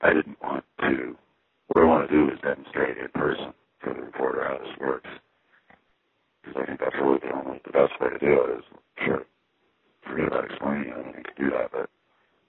I didn't want to, what I want to do is demonstrate in person for the reporter how this works. Because I think that's really the best way to do it is, sure, forget about explaining it, I don't think I can do that, but